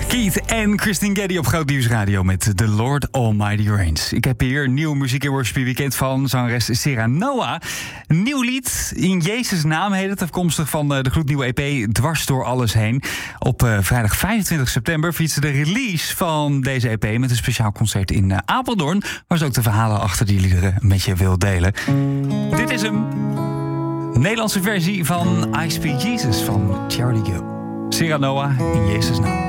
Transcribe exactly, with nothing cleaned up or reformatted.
Keith en Christine Geddy op Groot Nieuwsradio met The Lord Almighty Reigns. Ik heb hier nieuw muziek in Worship Weekend van zangeres Sarah Noah. Een nieuw lied, In Jezus' naam heet het, afkomstig van de gloednieuwe E P Dwars door alles heen. Op uh, vrijdag vijfentwintig september viert ze de release van deze E P met een speciaal concert in uh, Apeldoorn, waar ze ook de verhalen achter die liederen met je wil delen. Dit is hem. Nederlandse versie van I Speak Jesus van Charlie Gill. Sarah Noah, In Jezus' naam.